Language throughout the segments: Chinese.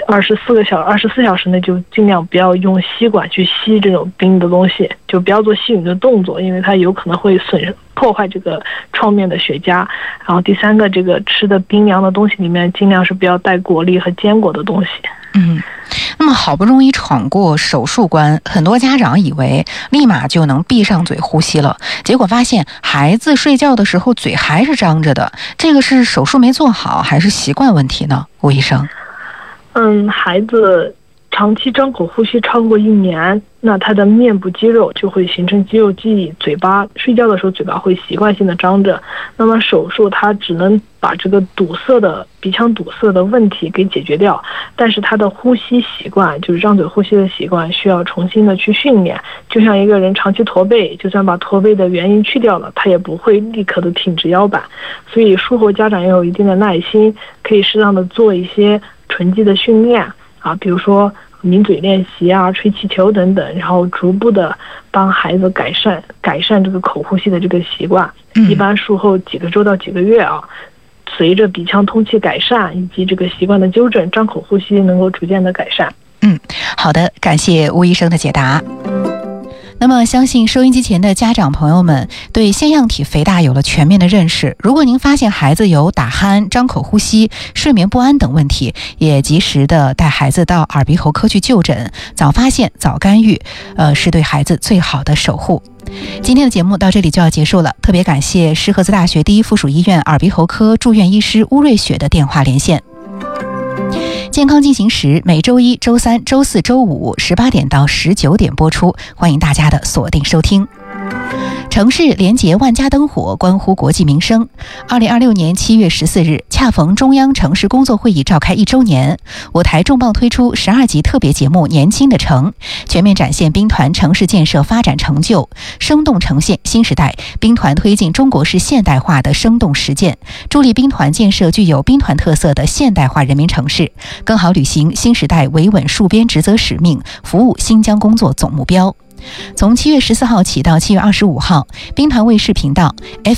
24小时内就尽量不要用吸管去吸这种冰的东西，就不要做吸吮的动作，因为它有可能会破坏这个创面的血痂。然后第三个，这个吃的冰凉的东西里面尽量是不要带果粒和坚果的东西。 那么好不容易闯过手术关，很多家长以为立马就能闭上嘴呼吸了，结果发现孩子睡觉的时候嘴还是张着的，这个是手术没做好还是习惯问题呢？吴医生。 孩子长期张口呼吸超过1年，那他的面部肌肉就会形成肌肉记忆，睡觉的时候嘴巴会习惯性的张着。那么手术它只能把这个鼻腔堵塞的问题给解决掉，但是他的呼吸习惯，就是张嘴呼吸的习惯，需要重新的去训练。就像一个人长期驼背，就算把驼背的原因去掉了，他也不会立刻的挺直腰板。所以术后家长要有一定的耐心，可以适当的做一些唇肌的训练比如说抿嘴练习吹气球等等，然后逐步的帮孩子改善这个口呼吸的这个习惯。一般术后几个周到几个月随着鼻腔通气改善以及这个习惯的纠正，张口呼吸能够逐渐的改善。 好的，感谢吴医生的解答。那么相信收音机前的家长朋友们对腺样体肥大有了全面的认识，如果您发现孩子有打鼾、张口呼吸、睡眠不安等问题，也及时的带孩子到耳鼻喉科去就诊，早发现早干预是对孩子最好的守护。今天的节目到这里就要结束了，特别感谢石河子大学第一附属医院耳鼻喉科住院医师巫瑞雪的电话连线。健康进行时每周一、周三、周四、周五18点到19点播出，欢迎大家的锁定收听。城市连结万家灯火，关乎国计民生。2026年7月14日，恰逢中央城市工作会议召开1周年，我台重磅推出12集特别节目《年轻的城》，全面展现兵团城市建设发展成就，生动呈现新时代兵团推进中国式现代化的生动实践，助力兵团建设具有兵团特色的现代化人民城市，更好履行新时代维稳戍边职责使命，服务新疆工作总目标。从7月14号起到7月25号，兵团卫视频道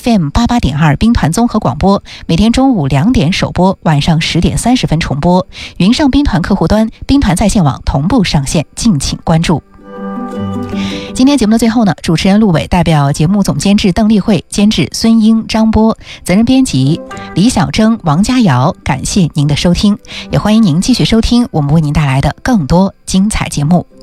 FM88.2 兵团综合广播，每天中午2点首播，晚上10点30分重播。云上兵团客户端、兵团在线网同步上线，敬请关注。今天节目的最后呢，主持人陆伟代表节目总监制邓丽慧、监制孙英、张波，责任编辑李小征、王佳瑶，感谢您的收听，也欢迎您继续收听我们为您带来的更多精彩节目。